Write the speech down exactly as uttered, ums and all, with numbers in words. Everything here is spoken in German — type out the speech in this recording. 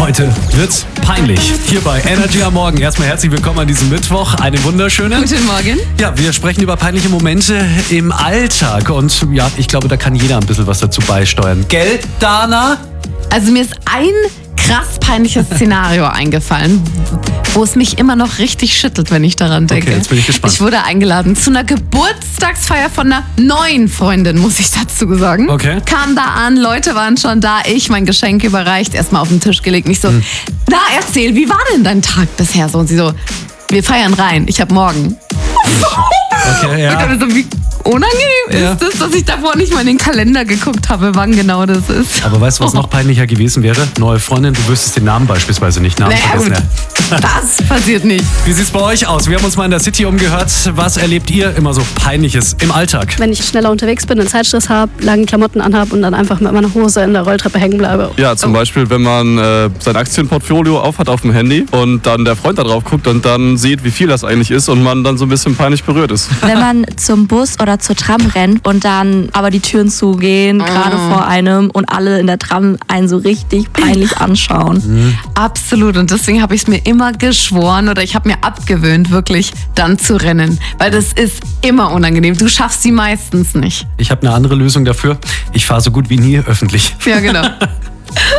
Heute wird's peinlich. Hier bei Energy am Morgen. Erstmal herzlich willkommen an diesem Mittwoch. Eine wunderschöne. Guten Morgen. Ja, wir sprechen über peinliche Momente im Alltag. Und ja, ich glaube, da kann jeder ein bisschen was dazu beisteuern. Gell, Dana? Also mir ist ein krass peinliches Szenario eingefallen, wo es mich immer noch richtig schüttelt, wenn ich daran denke. Okay, jetzt bin ich gespannt. Ich wurde eingeladen zu einer Geburtstagsfeier von einer neuen Freundin, muss ich dazu sagen. Okay. Kam da an, Leute waren schon da, ich mein Geschenk überreicht, erstmal auf den Tisch gelegt. Nicht so, hm. na erzähl, wie war denn dein Tag bisher so? Und sie so, wir feiern rein, ich hab morgen. Okay, ja. Und dann so, wie unangenehm Ja. ist es, dass ich davor nicht mal in den Kalender geguckt habe, wann genau das ist. Aber weißt du, was noch peinlicher gewesen wäre? Neue Freundin, du wüsstest den Namen beispielsweise nicht. Namen Naja, vergessen. gut. Das passiert nicht. Wie sieht's bei euch aus? Wir haben uns mal in der City umgehört. Was erlebt ihr immer so Peinliches im Alltag? Wenn ich schneller unterwegs bin, einen Zeitstress habe, lange Klamotten anhabe und dann einfach mit meiner Hose in der Rolltreppe hängen bleibe. Ja, zum Beispiel, wenn man äh, sein Aktienportfolio aufhat auf dem Handy und dann der Freund da drauf guckt und dann sieht, wie viel das eigentlich ist und man dann so ein bisschen peinlich berührt ist. Wenn man zum Bus oder zur Tram rennt und dann aber die Türen zugehen, gerade vor einem und alle in der Tram einen so richtig peinlich anschauen. Mhm. Absolut. Und deswegen habe ich es mir immer geschworen oder ich habe mir abgewöhnt, wirklich dann zu rennen. Weil das ist immer unangenehm. Du schaffst sie meistens nicht. Ich habe eine andere Lösung dafür. Ich fahre so gut wie nie öffentlich. Ja, genau.